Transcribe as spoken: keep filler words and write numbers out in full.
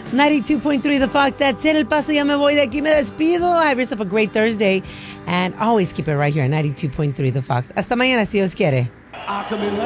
ninety-two point three The Fox. That's it. El Paso. Ya me voy de aquí. Me despido. Have yourself a great Thursday. And always keep it right here at ninety-two point three The Fox. Hasta mañana, si Dios quiere.